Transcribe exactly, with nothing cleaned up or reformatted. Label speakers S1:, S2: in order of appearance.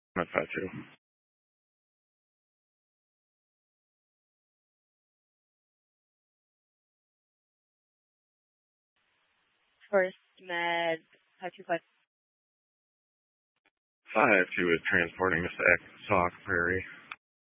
S1: Not five two.
S2: First Med five two five.
S1: Five two is transporting us to Sauk Prairie.